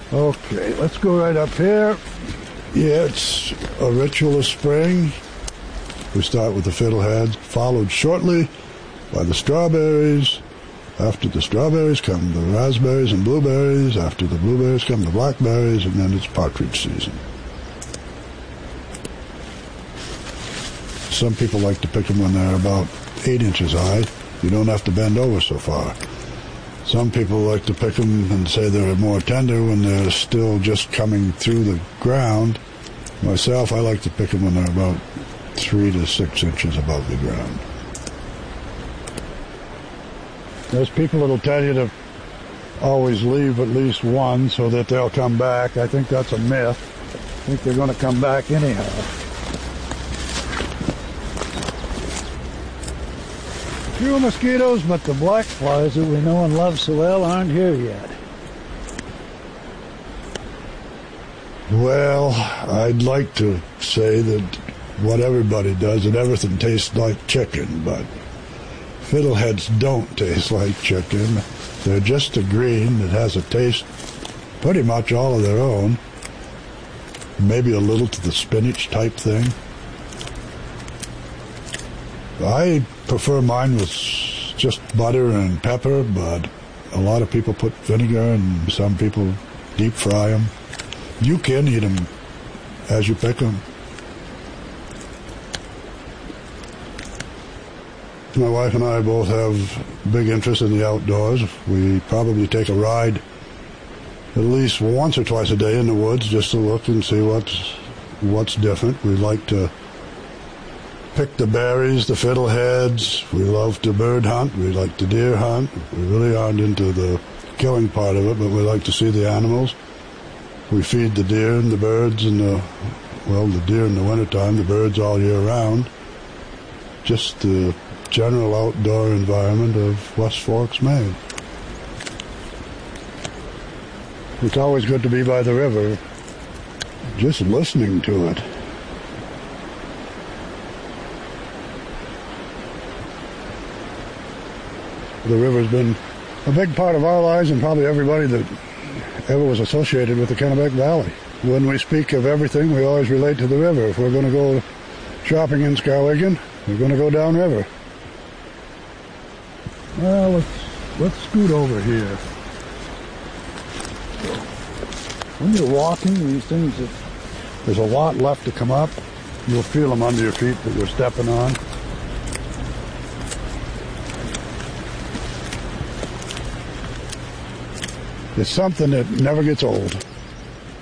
Okay, let's go right up here. Yeah, it's a ritual of spring. We start with the fiddleheads, followed shortly by the strawberries. After the strawberries come the raspberries and blueberries. After the blueberries come the blackberries, and then it's partridge season. Some people like to pick them when they're about 8 inches high. You don't have to bend over so far. Some people like to pick them and say they're more tender when they're still just coming through the ground. Myself, I like to pick them when they're about 3 to 6 inches above the ground. There's people that'll tell you to always leave at least one so that they'll come back. I think that's a myth. I think they're going to come back anyhow. Few mosquitoes, but the black flies that we know and love so well aren't here yet. Well, I'd like to say that what everybody does, and everything tastes like chicken, but fiddleheads don't taste like chicken. They're just a green that has a taste pretty much all of their own. Maybe a little to the spinach type thing. I prefer mine with just butter and pepper, but a lot of people put vinegar and some people deep fry them. You can eat them as you pick them. My wife and I both have big interest in the outdoors. We probably take a ride at least once or twice a day in the woods just to look and see what's different. We like to pick the berries, the fiddleheads. We love to bird hunt. We like to deer hunt. We really aren't into the killing part of it, but we like to see the animals. We feed the deer and the birds and the deer in the wintertime, the birds all year round. Just the general outdoor environment of West Forks, Maine. It's always good to be by the river, just listening to it. The river's been a big part of our lives and probably everybody that ever was associated with the Kennebec Valley. When we speak of everything, we always relate to the river. If we're going to go shopping in Skowhegan, we're going to go downriver. Well, let's scoot over here. When you're walking, these things, there's a lot left to come up. You'll feel them under your feet that you're stepping on. It's something that never gets old.